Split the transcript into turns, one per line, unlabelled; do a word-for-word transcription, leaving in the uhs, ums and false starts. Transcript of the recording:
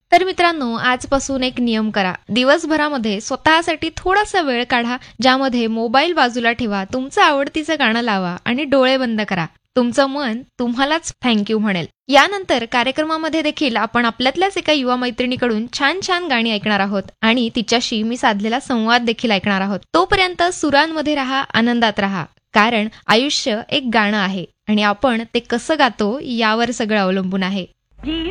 तर मित्रांनो, आजपासून एक नियम करा. दिवसभरामध्ये स्वतःसाठी थोडासा वेळ काढा, ज्यामध्ये मोबाईल बाजूला ठेवा, तुमचं आवडतीचं गाणं लावा आणि डोळे बंद करा. तुमचं मन तुम्हालाच थँक्यू म्हणेल. यानंतर कार्यक्रमामध्ये देखील आपण आपल्यातल्याच एका युवा मैत्रिणीकडून छान छान गाणी ऐकणार आहोत आणि तिच्याशी मी साधलेला संवाद देखील ऐकणार आहोत. तोपर्यंत सुरांमध्ये राहा, आनंदात राहा. कारण आयुष्य एक गाणं आहे आणि आपण ते कसं गातो यावर सगळं अवलंबून आहे.